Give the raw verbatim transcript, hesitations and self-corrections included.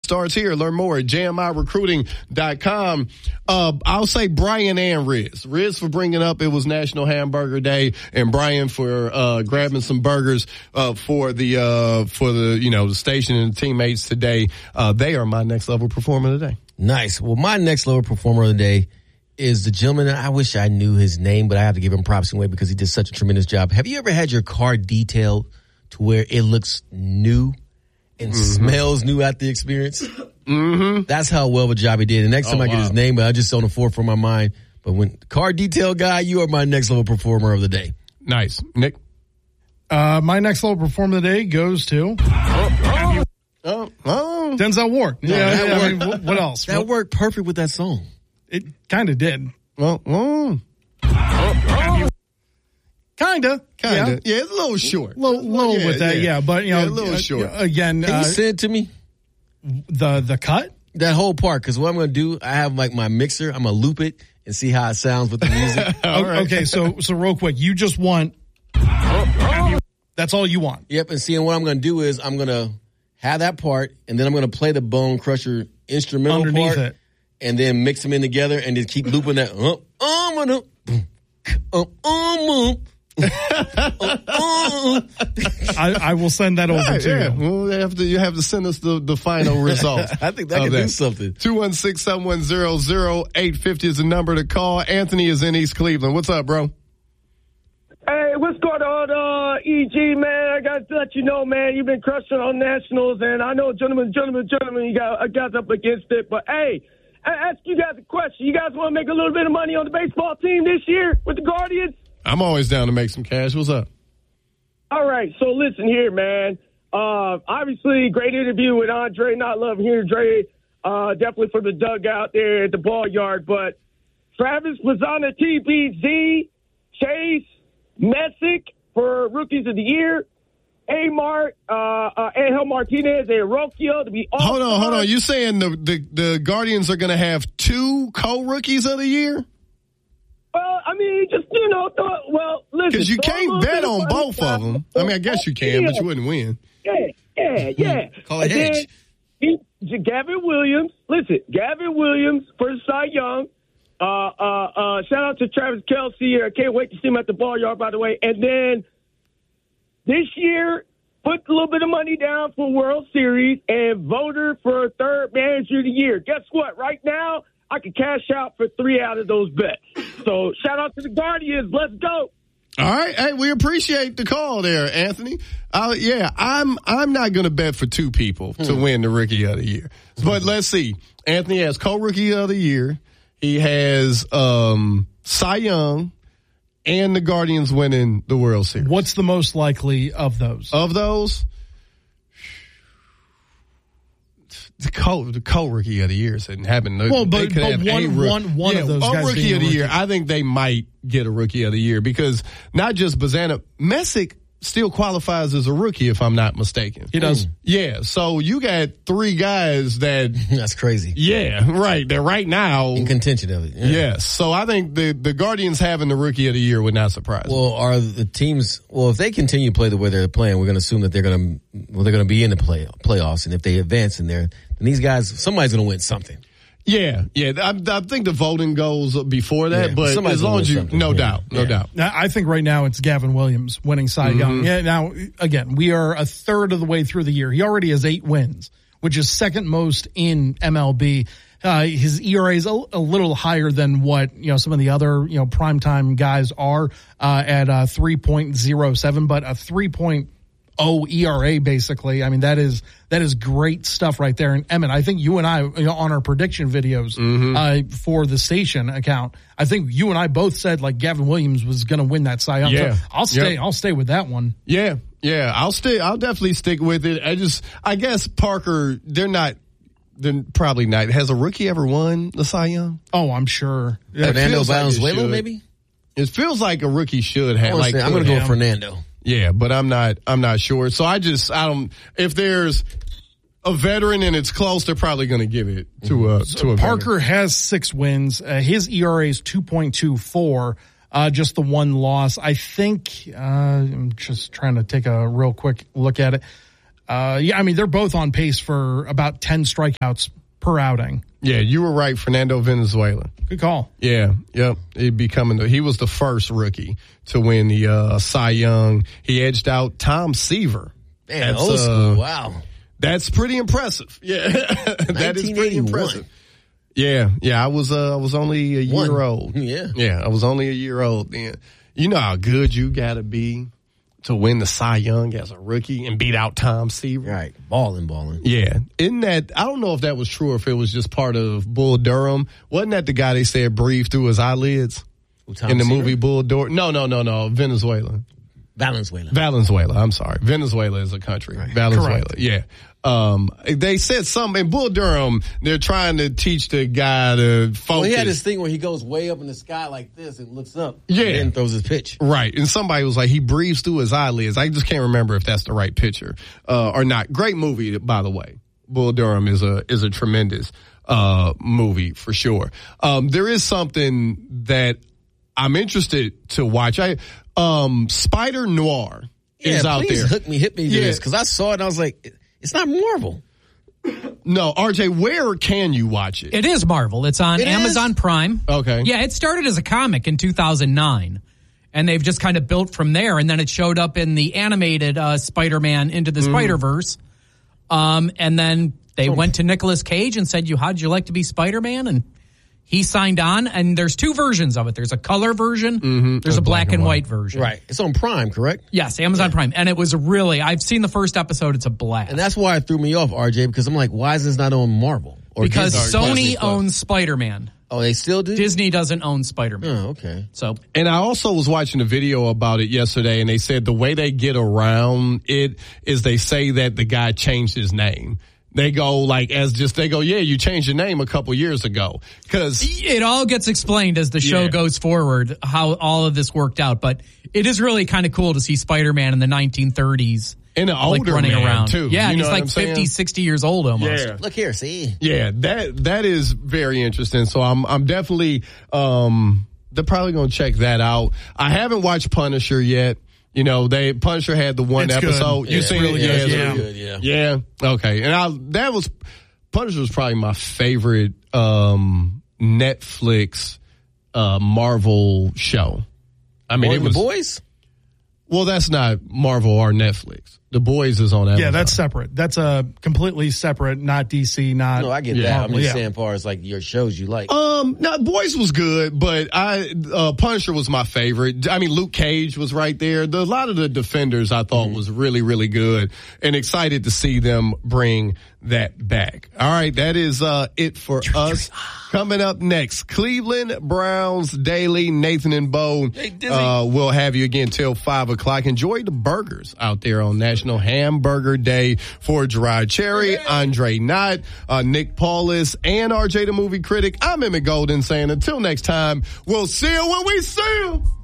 starts here. Learn more at j m i recruiting dot com. Uh, I'll say Brian and Riz. Riz for bringing up it was National Hamburger Day, and Brian for uh, grabbing some burgers uh, for the uh, for the you know the station and the teammates today. Uh, they are my next level performer today. Nice. Well, my next level performer of the day is the gentleman. I wish I knew his name, but I have to give him props anyway because he did such a tremendous job. Have you ever had your car detailed to where it looks new and mm-hmm. smells new at the experience? Mm-hmm. That's how well of a job he did. And next time oh, I get wow. his name, but I just on the forefront of my mind. But when car detail guy, you are my next level performer of the day. Nice. Nick? Uh, my next level performer of the day goes to oh, oh, oh. Denzel Ward. No, yeah, yeah I mean, what, what else? That what? worked perfect with that song. It kind of did. Well, well. Kinda, kinda. Yeah. yeah, it's a little short. Little, little yeah, with that, yeah. yeah. But you know, yeah, a little uh, short. Again, can uh, you send it to me? The the cut, that whole part, because what I'm going to do, I have like my mixer. I'm going to loop it and see how it sounds with the music. all right. Okay, so so real quick, you just want. That's all you want. Yep, and seeing what I'm going to do is I'm going to have that part, and then I'm going to play the Bone Crusher instrumental underneath part, it, and then mix them in together, and just keep looping that. Uh, um, um, um, I, I will send that over right, to yeah. you. Well, they have to, you have to send us the, the final results. I think that could do something. two one six, seven one zero, zero eight five zero is the number to call. Anthony is in East Cleveland. What's up, bro? Hey, what's going on, uh, E G, man? I got to let you know, man, you've been crushing on Nationals, and I know, gentlemen, gentlemen, gentlemen, you got, I got up against it. But, hey, I ask you guys a question. You guys want to make a little bit of money on the baseball team this year with the Guardians? I'm always down to make some cash. What's up? All right, so listen here, man. Uh, obviously, great interview with Andre. Not loving hearing Dre, uh, definitely for the dugout there at the ball yard. But Travis was on the T B Z, Chase, Messick for Rookies of the Year, Amart, uh, uh, Angel Martinez, and Rocchio to be all. Hold on, hold on. You saying the, the, the Guardians are going to have two co-rookies of the year? Well, I mean, just, you know, th- well, listen. Because you can't bet on both stuff. of them. I mean, I guess you can, but you wouldn't win. Yeah, yeah, yeah. Call it hedge. He, Gavin Williams, listen, Gavin Williams for Cy Young. Uh, uh, uh, shout out to Travis Kelce. I can't wait to see him at the ball yard, by the way. And then this year, put a little bit of money down for World Series and voter for third manager of the year. Guess what? Right now, I can cash out for three out of those bets. So shout out to the Guardians. Let's go. All right. Hey, we appreciate the call there, Anthony. Uh, yeah, I'm I'm not going to bet for two people to hmm. win the Rookie of the Year. But let's see. Anthony has co-Rookie of the Year. He has um, Cy Young and the Guardians winning the World Series. What's the most likely of those? Of those? The co the co rookie of the year isn't happening. Well, but, but one, one, one yeah, of those a guys rookie being of the rookie. year. I think they might get a rookie of the year because not just Bazana, Messick still qualifies as a rookie if I'm not mistaken. He does. Mm. Yeah. So you got three guys that that's crazy. Yeah, right. They're right now in contention of it. Yeah. Yes. So I think the the Guardians having the rookie of the year would not surprise me. Well, are the teams? Well, if they continue to play the way they're playing, we're going to assume that they're going to well they're going to be in the play playoffs, and if they advance in there, then these guys somebody's going to win something. Yeah, yeah. I, I think the voting goes before that, yeah, but as long as you, no yeah. doubt, no yeah. doubt. Now, I think right now it's Gavin Williams winning Cy Young. Mm-hmm. Yeah. Now, again, we are a third of the way through the year. He already has eight wins, which is second most in M L B. Uh, his E R A is a, a little higher than what, you know, some of the other, you know, primetime guys are, uh, at, uh, three point oh seven, but a three point oh E R A basically. I mean, that is, that is great stuff right there. And Emmett, I think you and I, you know, on our prediction videos, mm-hmm. uh, for the station account, I think you and I both said like Gavin Williams was going to win that Cy Young. Yeah. So I'll stay, yep. I'll stay with that one. Yeah. Yeah. I'll stay, I'll definitely stick with it. I just, I guess Parker, they're not, they're probably not. Has a rookie ever won the Cy Young? Oh, I'm sure. Fernando Valenzuela, like maybe? It feels like a rookie should have. Like, I'm going to go with Fernando. Yeah, but I'm not, I'm not sure. So I just, I don't, if there's a veteran and it's close, they're probably going to give it to a, so to a Parker veteran. has six wins. Uh, his E R A is two point two four, uh, just the one loss. I think, uh, I'm just trying to take a real quick look at it. Uh, yeah, I mean, they're both on pace for about ten strikeouts per outing. Yeah, you were right, Fernando Valenzuela. Good call. Yeah, yep. He'd be coming to, he was the first rookie to win the uh, Cy Young. He edged out Tom Seaver. Man, old school. Uh, wow. That's pretty impressive. Yeah. That is pretty impressive. Yeah, yeah. I was uh, I was only a year One. old. Yeah. Yeah, I was only a year old then. You know how good you gotta be to win the Cy Young as a rookie and beat out Tom Seaver. Right. Balling, balling. Yeah. Isn't that, I don't know if that was true or if it was just part of Bull Durham. Wasn't that the guy they said breathed through his eyelids Who, Tom in the Seaver? movie Bull Durham? No, no, no, no. Venezuela. Valenzuela. Valenzuela. I'm sorry. Venezuela is a country. Right. Valenzuela. Correct. Yeah. Um, they said something in Bull Durham. They're trying to teach the guy to focus. Well, he had this thing where he goes way up in the sky like this and looks up. Yeah. And then throws his pitch. Right. And somebody was like, he breathes through his eyelids. I just can't remember if that's the right picture, uh, or not. Great movie, by the way. Bull Durham is a, is a tremendous, uh, movie for sure. Um, there is something that I'm interested to watch. I, um, Spider Noir Yeah, is out please there. hook me, hit me to Yeah. this, because I saw it and I was like, it's not Marvel. No, R J, where can you watch it? It is Marvel. It's on It Amazon is? Prime. Okay. Yeah, it started as a comic in two thousand nine, and they've just kind of built from there, and then it showed up in the animated uh, Spider-Man Into the Mm. Spider-Verse. Um, and then they went to Nicolas Cage and said, "You, how'd you like to be Spider-Man?" And he signed on, and there's two versions of it. There's a color version. Mm-hmm. There's a black, and white, version. Right. It's on Prime, correct? Yes, Amazon Prime. And it was really, I've seen the first episode. It's a blast. And that's why it threw me off, R J, because I'm like, why is this not on Marvel? Or because Disney? Sony Disney Plus. owns Spider-Man. Oh, they still do? Disney doesn't own Spider-Man. Oh, okay. So And I also was watching a video about it yesterday, and they said the way they get around it is they say that the guy changed his name. They go like as just they go, yeah, you changed your name a couple years ago because it all gets explained as the show Yeah. goes forward, how all of this worked out. But it is really kind of cool to see Spider-Man in the nineteen thirties. and an Like older running man around. too. Yeah, You know he's what like I'm saying? fifty, sixty years old almost. Yeah. Look here, see? Yeah, that that is very interesting. So I'm I'm definitely um they're probably gonna check that out. I haven't watched Punisher yet. You know, they Punisher had the one It's good. episode. You Yeah, seen really it? good, it's yeah. really Good, yeah. Yeah. Okay. And I that was Punisher was probably my favorite um Netflix uh Marvel show. I mean, Or it the was boys? well, that's not Marvel or Netflix. The Boys is on Amazon. Yeah, that's separate. That's a completely separate, not D C, not. No, I get Yeah. that. I'm Marvel, just yeah. saying, far as like your shows you like. Um, no, Boys was good, but I uh, Punisher was my favorite. I mean, Luke Cage was right there. The, a lot of the Defenders I thought was really, really good, and excited to see them bring that back. All right, that is uh, it for us. Coming up next, Cleveland Browns Daily. Nathan and Bo uh, will have you again till five o'clock. Enjoy the burgers out there on National Hamburger Day for Gerard Cherry, Andre Knott, uh, Nick Paulus, and R J the Movie Critic. I'm Emmett Golden saying until next time, we'll see you when we see you.